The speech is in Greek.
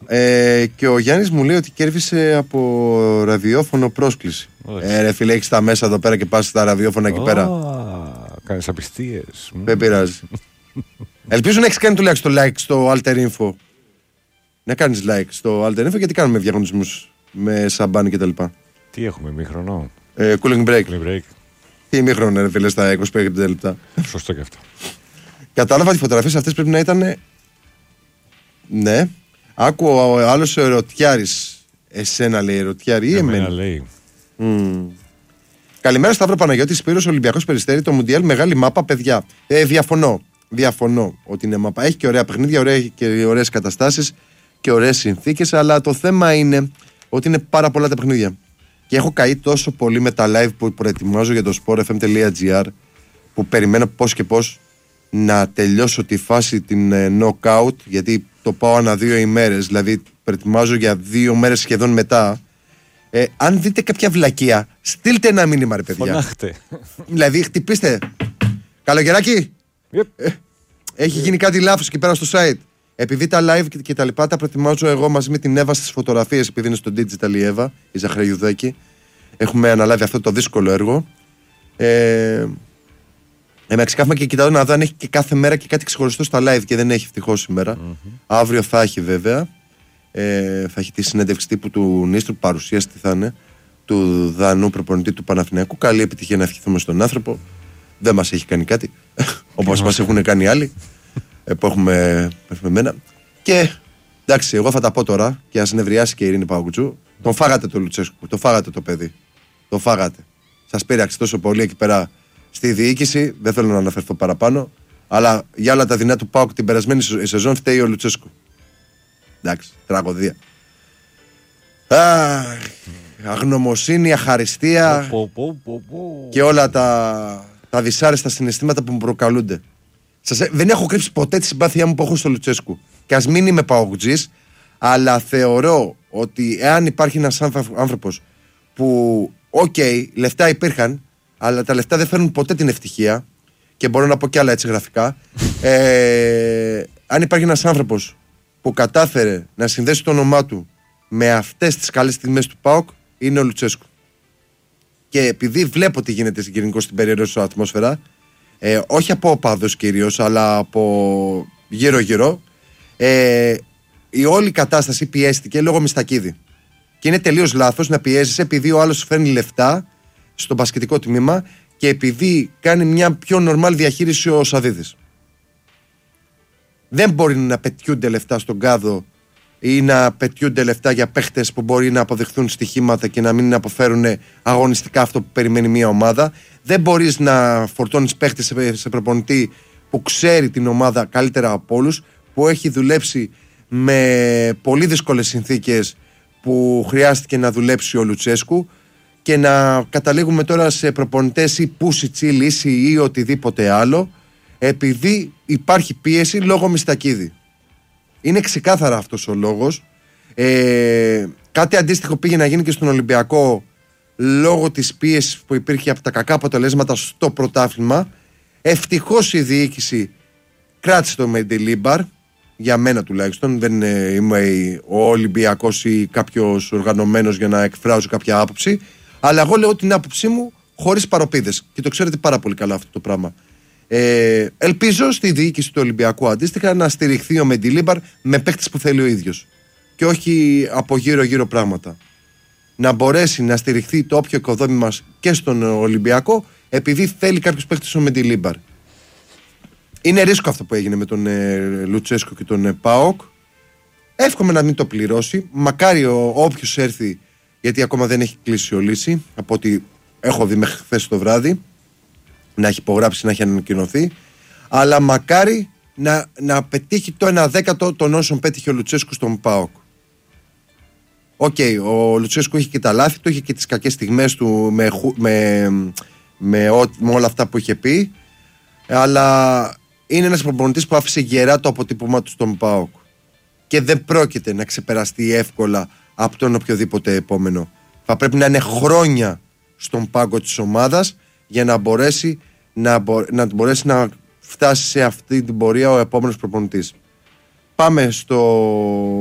Και ο Γιάννης μου λέει ότι κέρδισε από ραδιόφωνο πρόσκληση. Ρε φίλε, έχεις τα μέσα εδώ πέρα και πας στα ραδιόφωνα εκεί πέρα. Κάνεις απιστίες. Δεν πειράζει. Ελπίζω να έχεις κάνει τουλάχιστον like στο Alter Info. Να κάνεις like στο Alter Info, γιατί κάνουμε διαγωνισμούς με σαμπάνι και τα λοιπά. Τι έχουμε, ημίχρονο? Cooling break. break. Τι ημίχρονο, ρε φίλε, στα 25 λεπτά. Σωστό και αυτό. Κατάλαβα ότι οι φωτογραφίες αυτές πρέπει να ήταν. Ναι. Άκουω ο άλλος ερωτιάρης. Εσένα λέει ερωτιάρη ή εμένα? Λέει. Καλημέρα Σταύρο Παναγιώτη, Σπύρος, Ολυμπιακός Περιστέρι, το Μουντιάλ, μεγάλη μάπα, παιδιά. Διαφωνώ ότι είναι μάπα. Έχει και ωραία παιχνίδια, και ωραίες καταστάσεις και ωραίες συνθήκες, αλλά το θέμα είναι ότι είναι πάρα πολλά τα παιχνίδια. Και έχω καεί τόσο πολύ με τα live που προετοιμάζω για το sportfm.gr, που περιμένω πώς και πώς να τελειώσω τη φάση την knockout, γιατί το πάω ανά 2 ημέρες, δηλαδή προετοιμάζω για 2 μέρες σχεδόν μετά. Αν δείτε κάποια βλακεία, στείλτε ένα μήνυμα, ρε παιδιά. Φωνάχτε. Δηλαδή, χτυπήστε. Καλογεράκι, έχει γίνει κάτι λάθος εκεί πέρα στο site. Επειδή τα live και τα λοιπά τα προετοιμάζω εγώ μαζί με την Εύα στις φωτογραφίες, επειδή είναι στο Digital η Εύα, η Ζαχαριουδάκη. Έχουμε αναλάβει αυτό το δύσκολο έργο. Εντάξει, κάθομαι και κοιτάω να δω αν έχει και κάθε μέρα και κάτι ξεχωριστό στα live, και δεν έχει ευτυχώς σήμερα. Αύριο θα έχει βέβαια. Θα έχει τη συνέντευξη τύπου του Νίστρου, παρουσίαση τι θα είναι, του Δανού προπονητή του Παναθηναϊκού. Καλή επιτυχία να ευχηθούμε στον άνθρωπο. Δεν μας έχει κάνει κάτι όπως μας έχουν κάνει άλλοι που έχουμε εμένα. Και εντάξει, εγώ θα τα πω τώρα και να συνευριάσει και η Ειρήνη Παγκουτσού. Τον φάγατε το Λουτσέσκου, το φάγατε το παιδί. Το φάγατε. Σας πείραξε τόσο πολύ εκεί πέρα στη διοίκηση. Δεν θέλω να αναφερθώ παραπάνω. Αλλά για όλα τα δεινά του ΠΑΟΚ την περασμένη σεζόν φταίει ο Λουτσέσκου. Εντάξει, τραγωδία. Αγνωμοσύνη, αχαριστία και όλα τα δυσάρεστα συναισθήματα που μου προκαλούνται. Δεν έχω κρύψει ποτέ τη συμπάθειά μου που έχω στο Λουτσέσκου. Και ας μην είμαι παοκτζής, αλλά θεωρώ ότι εάν υπάρχει ένας άνθρωπος που, λεφτά υπήρχαν, αλλά τα λεφτά δεν φέρνουν ποτέ την ευτυχία, και μπορώ να πω κι άλλα έτσι γραφικά, αν υπάρχει ένας άνθρωπος που κατάφερε να συνδέσει το όνομά του με αυτές τις καλές στιγμές του ΠΑΟΚ, είναι ο Λουτσέσκου. Και επειδή βλέπω τι γίνεται γενικώς στην περιοχή ατμόσφαιρα, όχι από οπαδούς κυρίως, αλλά από γύρω-γύρω, η όλη κατάσταση πιέστηκε λόγω Μιστακίδη. Και είναι τελείως λάθος να πιέζεις επειδή ο άλλος φέρνει λεφτά στο μπασκετικό τμήμα και επειδή κάνει μια πιο νορμάλ διαχείριση ο Σαββίδης. Δεν μπορεί να πετιούνται λεφτά στον κάδο ή να πετιούνται λεφτά για παίχτες που μπορεί να αποδειχθούν στοιχήματα και να μην αποφέρουν αγωνιστικά αυτό που περιμένει μια ομάδα. Δεν μπορείς να φορτώνεις παίχτες σε προπονητή που ξέρει την ομάδα καλύτερα από όλους, που έχει δουλέψει με πολύ δύσκολες συνθήκες που χρειάστηκε να δουλέψει ο Λουτσέσκου, και να καταλήγουμε τώρα σε προπονητές ή Πούσιτς ή Λύση ή οτιδήποτε άλλο, επειδή υπάρχει πίεση λόγω Μιστακίδη. Είναι ξεκάθαρα αυτός ο λόγος. Κάτι αντίστοιχο πήγε να γίνει και στον Ολυμπιακό λόγω της πίεσης που υπήρχε από τα κακά αποτελέσματα στο πρωτάθλημα. Ευτυχώς η διοίκηση κράτησε το Μεντιλίμπαρ, για μένα τουλάχιστον. Δεν είμαι ο Ολυμπιακός ή κάποιος οργανωμένος για να εκφράζω κάποια άποψη, αλλά εγώ λέω την άποψή μου χωρίς παροπίδες, και το ξέρετε πάρα πολύ καλά αυτό το πράγμα. Ελπίζω στη διοίκηση του Ολυμπιακού αντίστοιχα να στηριχθεί ο Μεντιλίμπαρ με παίκτες που θέλει ο ίδιος και όχι από γύρω-γύρω πράγματα. Να μπορέσει να στηριχθεί το όποιο οικοδόμημα και στον Ολυμπιακό, επειδή θέλει κάποιος παίκτης ο Μεντιλίμπαρ. Είναι ρίσκο αυτό που έγινε με τον Λουτσέσκο και τον ΠΑΟΚ. Εύχομαι να μην το πληρώσει. Μακάρι όποιος έρθει, γιατί ακόμα δεν έχει κλείσει ο Λύση, από ό,τι έχω δει μέχρι χθες το βράδυ, να έχει υπογράψει, να έχει ανακοινωθεί. Αλλά μακάρι να πετύχει το 1/10 των όσων πέτυχε ο Λουτσέσκου στον ΠΑΟΚ. Ο Λουτσέσκου είχε και τα λάθη του, είχε και τις κακές στιγμές του με όλα αυτά που είχε πει. Αλλά είναι ένας προπονητής που άφησε γερά το αποτύπωμα του στον ΠΑΟΚ. Και δεν πρόκειται να ξεπεραστεί εύκολα από τον οποιοδήποτε επόμενο. Θα πρέπει να είναι χρόνια στον πάγκο της ομάδας για να μπορέσει να φτάσει σε αυτή την πορεία ο επόμενος προπονητής. Πάμε στο